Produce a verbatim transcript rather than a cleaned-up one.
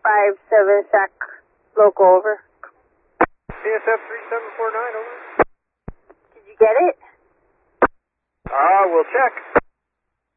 five seven S A C, local, over. C S F three seven four nine, over. Did you get it? Ah, uh, we'll check.